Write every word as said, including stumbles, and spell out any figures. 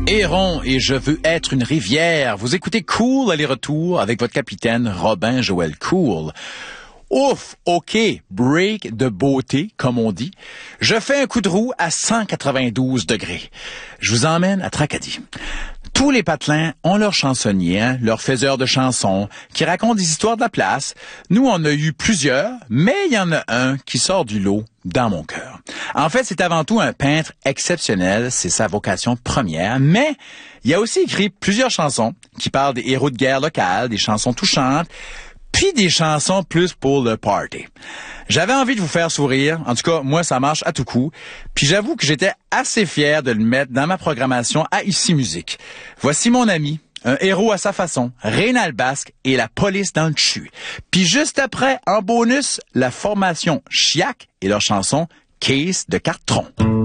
Héron et je veux être une rivière. Vous écoutez Cool aller-retour avec votre capitaine Robin Joël Cool. Ouf, OK, break de beauté, comme on dit. Je fais un coup de roue à cent quatre-vingt-douze degrés. Je vous emmène à Tracadie. Tous les patelins ont leurs chansonniers, hein, leurs faiseurs de chansons, qui racontent des histoires de la place. Nous, on a eu plusieurs, mais il y en a un qui sort du lot dans mon cœur. En fait, c'est avant tout un peintre exceptionnel, c'est sa vocation première, mais il a aussi écrit plusieurs chansons qui parlent des héros de guerre locales, des chansons touchantes, puis des chansons plus pour le party. J'avais envie de vous faire sourire. En tout cas, moi, ça marche à tout coup. Puis j'avoue que j'étais assez fier de le mettre dans ma programmation à Ici Musique. Voici mon ami, un héros à sa façon, Rénal Basque et la police dans le dessus. Puis juste après, en bonus, la formation Chiac et leur chanson Case de Cartron.